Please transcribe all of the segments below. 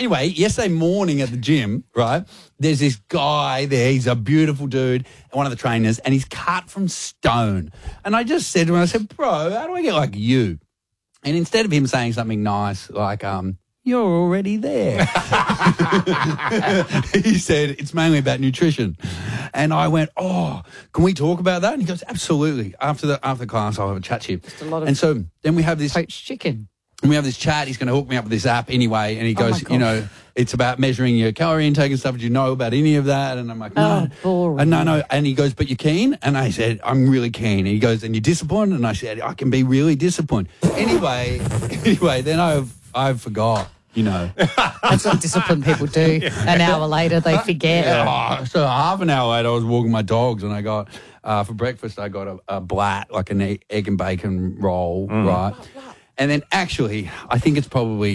anyway, yesterday morning at the gym, right, there's this guy there. He's a beautiful dude, one of the trainers, and he's cut from stone. And I just said to him, I said, bro, how do I get like you? And instead of him saying something nice like, you're already there, he said, it's mainly about nutrition. And I went, oh, can we talk about that? And he goes, absolutely. After the class, I'll have a chat to you. Just a lot of and so then we have this poached chicken. And we have this chat. He's going to hook me up with this app anyway. And he goes, it's about measuring your calorie intake and stuff. Do you know about any of that? And I'm like, no. Boring. No. And he goes, but you're keen? And I said, I'm really keen. And he goes, and you're disciplined? And I said, I can be really disciplined. Anyway, then I forgot. That's what disciplined people do. An hour later, they forget. So half an hour later, I was walking my dogs, and I got for breakfast, I got a blat, like an egg and bacon roll, right? And then actually, I think it's probably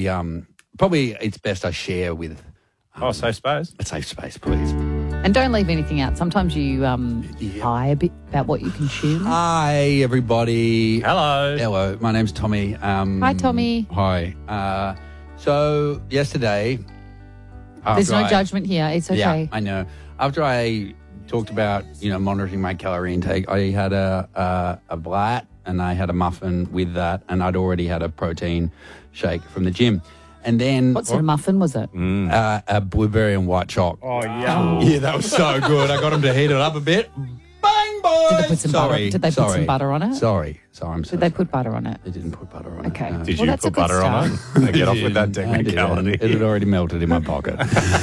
it's best I share with. Safe space. A safe space, please. And don't leave anything out. Sometimes you lie a bit about what you consume. Hi, everybody. Hello. My name's Tommy. Hi, Tommy. Hi. So yesterday, there's no judgment here. It's okay. Yeah, I know. After I talked about monitoring my calorie intake, I had a blat and I had a muffin with that, and I'd already had a protein shake from the gym. And then what sort of muffin was it? A blueberry and white choc. Oh yeah, yeah, that was so good. I got him to heat it up a bit. Bang, boys! Did they put some butter? Did they put some butter on it? Sorry. Did they put butter on it? They didn't put butter on it. Okay. No. Did you put butter on it? Get off with that technicality. It had already melted in my pocket.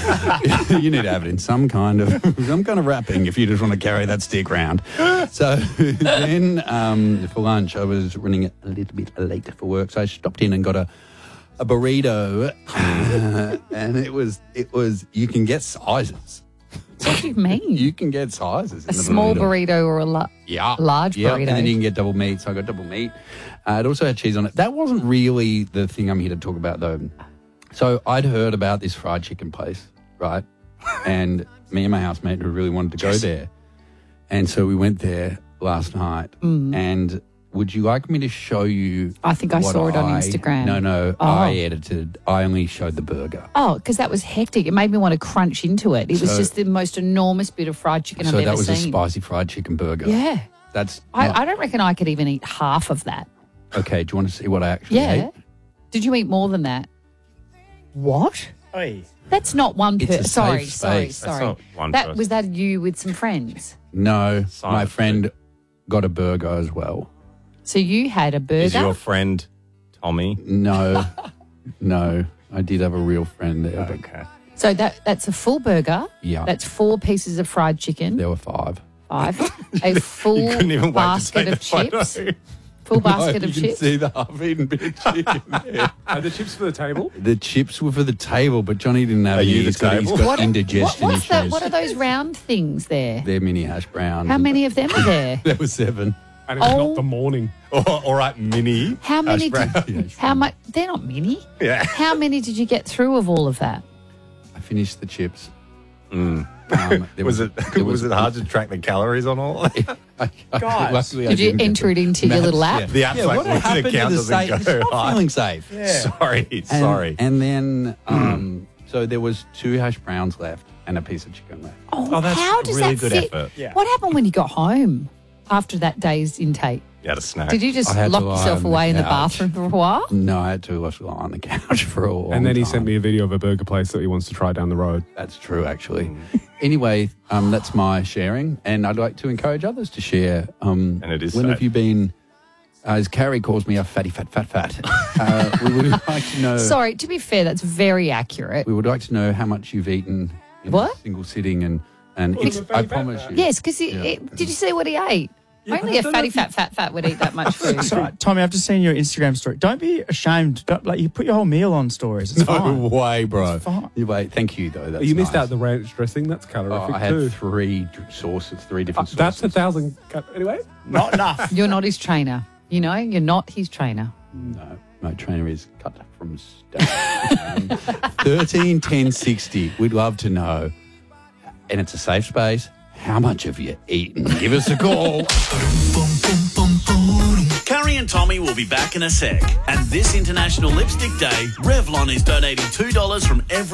You need to have it in some kind of wrapping if you just want to carry that stick round. So then for lunch, I was running a little bit late for work, so I stopped in and got a burrito, and it was you can get sizes. What do you mean? You can get sizes. A small burrito or a large burrito. And then you can get double meat. So I got double meat. It also had cheese on it. That wasn't really the thing I'm here to talk about, though. So I'd heard about this fried chicken place, right? And me and my housemate who really wanted to go there. And so we went there last night. And would you like me to show you? I think I saw it on Instagram. No. Oh. I edited. I only showed the burger. Oh, because that was hectic. It made me want to crunch into it. It was just the most enormous bit of fried chicken I've ever seen. So that was a spicy fried chicken burger. Yeah. That's. I don't reckon I could even eat half of that. Okay. Do you want to see what I actually ate? Did you eat more than that? What? Hey. That's not one person. Sorry. That's not one person. Was that you with some friends? No, my friend got a burger as well. So you had a burger? Is your friend Tommy? No, I did have a real friend there. Okay. So that's a full burger. Yeah. That's 4 pieces of fried chicken. There were 5. 5. A full couldn't even wait to basket take of the photo. chips. Full basket of You chips. can see the half-eaten bit of chicken there. Are the chips for the table? The chips were for the table, but Johnny didn't have Are any. you the He's got table? indigestion What's issues. what are those round things there? They're mini hash browns. How many of them are there? There were 7. And it's not the morning. All right, mini. How many? hash brown. How much? They're not mini. Yeah. How many did you get through of all of that? I finished the chips. Was it hard to track the calories on all? Guys. Did you enter it into your little app? The app's like, what well, happened the to account the doesn't safe? go It's not high. feeling safe. Sorry. And then, so there was 2 hash browns left and a piece of chicken left. Oh, that's how does really that good fit? effort. Yeah. What happened when you got home after that day's intake? You had a snack. Did you just I had to lock lie yourself on the away in the couch. bathroom for a while? No, I had to lie on the couch for a long And then he time. sent me a video of a burger place that he wants to try down the road. That's true, actually. Anyway, that's my sharing, and I'd like to encourage others to share. And it is When safe. have you been, as Carrie calls me, a fatty, fat? We would like to know. Sorry, to be fair, that's very accurate. We would like to know how much you've eaten in What? a single sitting, and Well, it's, the I fatty, promise fat, you. Yes, because did you see what he ate? Yeah, Only but I a don't know fatty, if you- fat would eat that much food. Sorry, Tommy, I've just seen your Instagram story. Don't be ashamed. You put your whole meal on stories. It's No fine. way, bro. It's fine. You wait. Thank you, though. That's You missed nice. out the ranch dressing. That's calorific I had too. 3 sources, 3 different sources. That's 1,000. Anyway, Not enough. You're not his trainer. You know, you're not his trainer. No, my trainer is cut from stone. 13 10 60. We'd love to know, and it's a safe space. How much have you eaten? Give us a call. Carrie and Tommy will be back in a sec. And this International Lipstick Day, Revlon is donating $2 from every